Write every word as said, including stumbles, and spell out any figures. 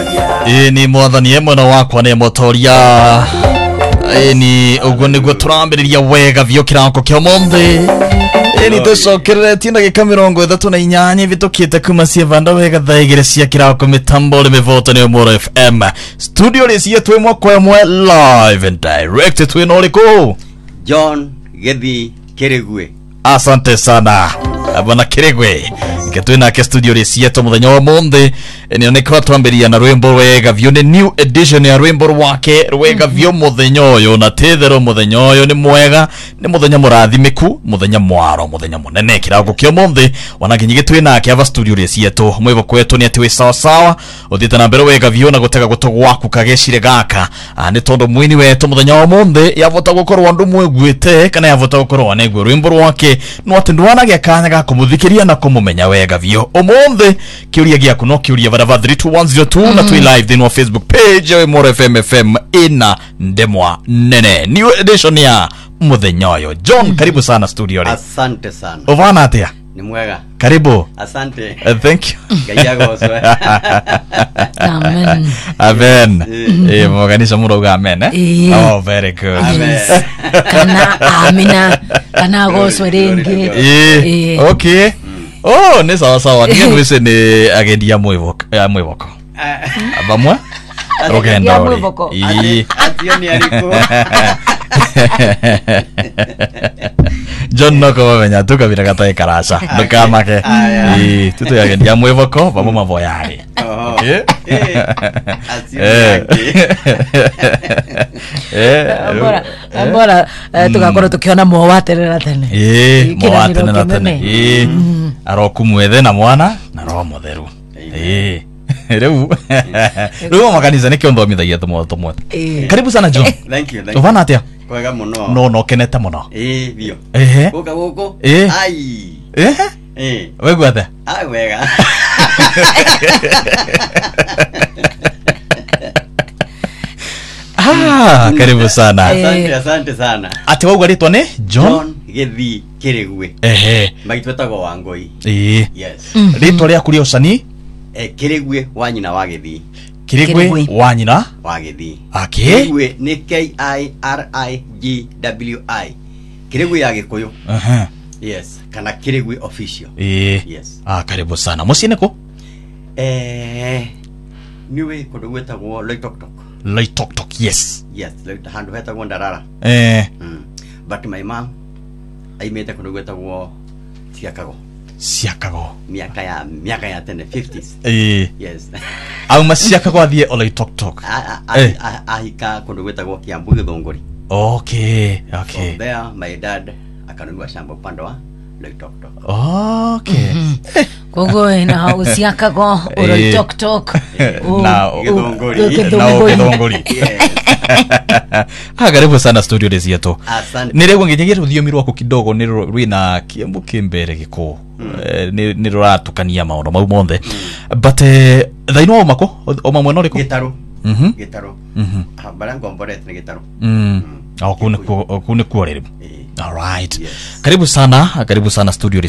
Ini mwathani emwe no wakwa ne motoria. Ini ugo niguo turambiriria wega vyo kirako kya monde. Ini tucokerere tina gika mirongo ithatu na inyanya bitukite kuma cievanda wega thaigire cia kirako mitambo le mevoto ne Moro F M. Studio resi yetu emwe kwa emwe live and direct to inoliko. John Gethi Keregwe. Asante sana bwana Keregwe. Ketwina ke studio resi yetu muthenya wa monde. Eni onekwa twambiria na rwimbo wega vyo ne new edition ya rwimbo wake rwega vyo muthenya uyu na tethero muthenya uyu ni mwega ni muthenya murathimiku muthenya mwaro muthenya munene kirago kyo monde wanaginyi gitwina ke ava studio resi yetu mwivo kwetu ni atiwe sawa sawa uthita na mbere wega vyo na gutega gutogwaku kageshire gaka ni tondo mwini wetu muthenya wa monde yavota gukorwa ndu mwegwite kana yavota gukorwa negwe rwimbo wake no atindwana gya kanya ga kumuthikiria na kumumenya wega vyo omonde kiuria gya kuno kiuria Vadava three two one zero two mm. na tui live then wa Facebook page ya Moro F M F M ina ndemwa nene new edition ya muthenyoyo John mm. karibu sana studio re. Asante sana. Ovana atia? Ni mwega. Karibu. Asante. Uh, thank you. Gayago so. Amen. Amen. Eh mwaganisha muroga amen eh? Oh very good. Amen. Kana amina kana goso renge. Eh okay. Oh, ni sawa sawa. Ni mwese ni agendia mwivoko. Ya mwivoko. Abamwa? Rogenda ori. Ati ati ni aliko. John noko wamenya tuka vira kata ikarasha. Ndoka make. Eh, tuto agendia mwivoko, bamo mavoyari. Okay? Ati ni. Eh, bora bora tukakora tukiona mwawaterera tene. Eh, mwawaterera tene. Eh. Aroku mwethe na mwana na roho mutheru eh reu reu makanisa ni kiondo mithagia tumo tumo karibu sana John. Thank you thank you Ovana atia kwega muno no no kenete muno eh bio eh goka goko ai eh eh wegu ate ai wega ah karibu sana asante asante sana ati wau garitwa ni John Gethi Keregwe eh magitwetagwo Wangoi eh yes ritwa ria kuria usani eh Keregwe wanyina wa Gethi Keregwe wanyina wa Gethi okay Keregwe ni K I R I G W I Keregwe ya Gikuyu aha yes kana Keregwe official eh yes ah karibu sana musine ko eh niwe kodo wetagwo Loitoktok Loitoktok yes yes Loitoktok handu hetagwo Ndarara eh mm. But my mom aimete kodo wetagwo Siakago Siakago miaka ya miaka ya tene fifties eh yes au masiakago athie Loitoktok ahika kodo wetagwo Kiambu Githunguri okay okay so there my dad akanunua shamba upande wa Loitoktok okay gogo ina usiakago Loitoktok na Githunguri na Githunguri ah karibu sana studio resi yetu asante nirego nginyegera uthiomi rwako kidogo ni rwina Kiambu kimbere giko ni ni ruratukania maono mau monthe but thaino mako o mamwe no riko Gitaru mhm Gitaru mhm barango mboret ni Gitaru mm au kune kune kuorere all right karibu sana karibu sana studio